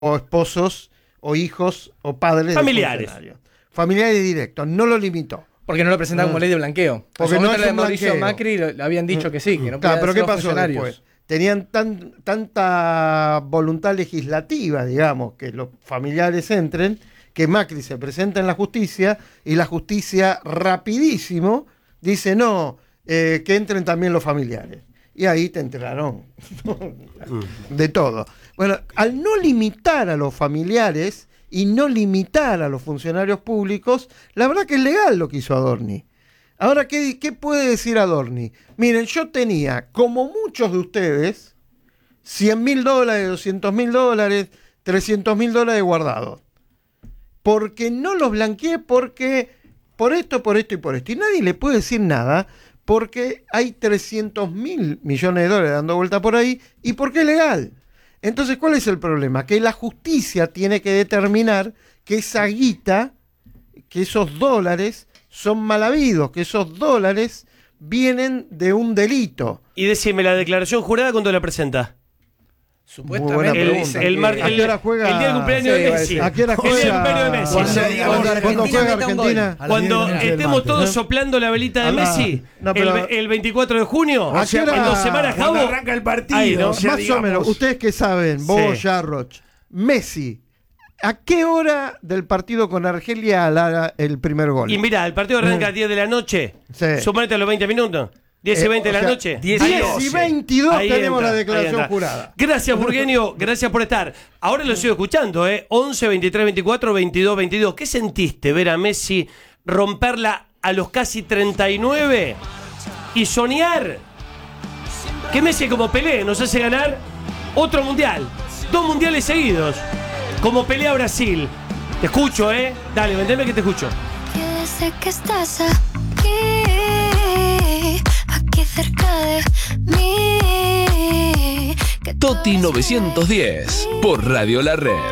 o esposos o hijos o padres familiares. de funcionarios. Familiares directos, no lo limitó. Porque no lo presentaban como ley de blanqueo. Porque no es la de un Mauricio blanqueo. Macri lo habían dicho que sí, que no Claro, podía pero ser ¿qué pasó funcionarios. después? Tenían tanta voluntad legislativa, digamos, que los familiares entren, que Macri se presenta en la justicia y la justicia rapidísimo dice no, que entren también los familiares. Y ahí te enteraron de todo. Bueno, al no limitar a los familiares y no limitar a los funcionarios públicos, la verdad que es legal lo que hizo Adorni. Ahora, ¿qué puede decir Adorni? Miren, yo tenía, como muchos de ustedes, $100.000, $200.000, $300.000 guardados. Porque no los blanqueé, porque por esto y por esto. Y nadie le puede decir nada, porque hay $300.000 millones dando vuelta por ahí, y porque es legal. Entonces, ¿cuál es el problema? Que la justicia tiene que determinar que esa guita, que esos dólares son mal habidos, que esos dólares vienen de un delito. Y decime, ¿la declaración jurada cuándo la presenta? Supuestamente ¿A qué hora juega? El día del cumpleaños de Messi. ¿A qué hora juega? El día del cumpleaños de Messi. Cuando juega Argentina. Cuando estemos todos soplando la velita de Messi, el 24 de junio, ¿A qué hora? en 2 semanas, Cuando Javo. arranca el partido. Ahí, ¿no? O sea, Más o menos, ustedes que saben, vos, Sí. Jarroch, Messi, ¿a qué hora del partido con Argelia hará el primer gol? Y mira, el partido arranca a 10 de la noche. Sí. Suponete a los 20 minutos. 10 y 20 de la noche. 10 Ahí y entra. 22 Ahí tenemos entra, la ahí declaración entra. jurada. Gracias, Burgueño. Gracias por estar. Ahora lo sigo escuchando, 11, 23, 24, 22, 22. ¿Qué sentiste ver a Messi romperla a los casi 39 y soñar que Messi, como Pelé, nos hace ganar otro mundial? 2 mundiales seguidos. Como Pelé a Brasil. Te escucho, Dale, vendeme que te escucho. Que sé que estás aquí cerca de mí. Toti 910 por Radio La Red.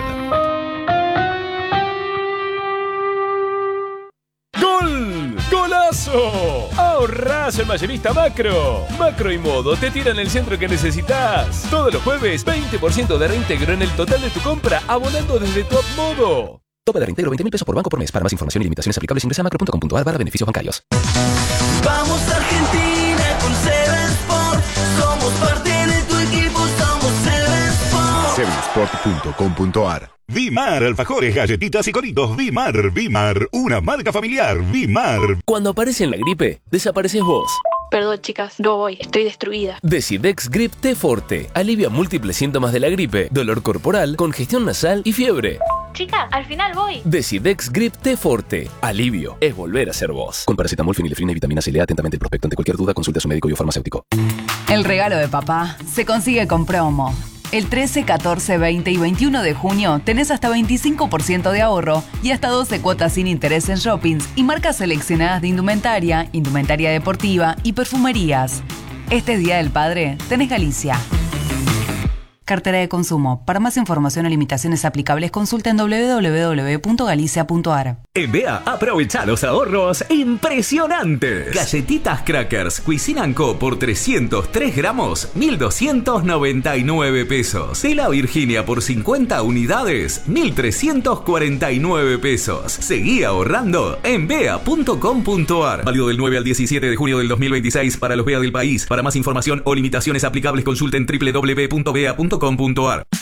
¡Gol! ¡Golazo! ¡Ahorrás en Mayorista Macro! Macro y Modo te tiran el centro que necesitas. Todos los jueves, 20% de reintegro en el total de tu compra, abonando desde Top Modo. Tope de reintegro 20.000 pesos por banco por mes. Para más información y limitaciones aplicables ingresa a macro.com.ar/beneficios bancarios. Vamos Argentina con Seven Sport. Somos parte de tu equipo, somos Seven Sport. Sevensport.com.ar. Vimar, alfajores, galletitas y coritos. Vimar, una marca familiar. Vimar. Cuando aparece en la gripe, desapareces vos. Perdón, chicas, no voy, estoy destruida. Decidex Grip T Forte. Alivia múltiples síntomas de la gripe, dolor corporal, congestión nasal y fiebre. Chicas, al final voy. Decidex Grip T Forte. Alivio es volver a ser vos. Con paracetamol, fenilefrina y vitamina C. Lea atentamente el prospecto. Ante cualquier duda, consulte a su médico y o farmacéutico. El regalo de papá se consigue con promo. El 13, 14, 20 y 21 de junio tenés hasta 25% de ahorro y hasta 12 cuotas sin interés en shoppings y marcas seleccionadas de indumentaria, indumentaria deportiva y perfumerías. Este Día del Padre tenés Galicia. Cartera de consumo. Para más información o limitaciones aplicables, consulta en www.galicia.ar. En BEA aprovecha los ahorros impresionantes. Galletitas Crackers Cuisine & Co por 303 gramos, 1.299 pesos. Tela Virginia por 50 unidades, 1.349 pesos. Seguí ahorrando en BEA.com.ar. Válido del 9 al 17 de junio del 2026 para los BEA del país. Para más información o limitaciones aplicables, consulten www.bea.com.ar.